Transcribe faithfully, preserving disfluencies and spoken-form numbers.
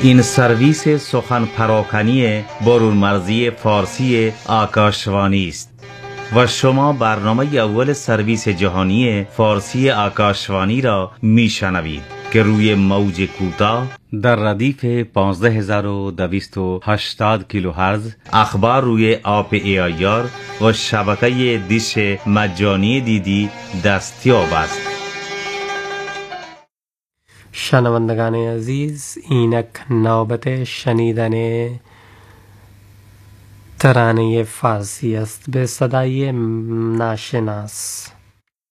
این سرویس سخن پراکنی برون مرزی فارسی آکاشوانی است و شما برنامه اول سرویس جهانی فارسی آکاشوانی را میشنوید که روی موج کوتاه در ردیف پانزده هزار و دویست و هشتاد کیلوهرتز اخبار روی آپ ایایار و شبکه دیش مجانی دیدی دستیاب است. شنوندگان عزیز، اینک نوبت شنیدن ترانه فارسی است به صدای ناشناس.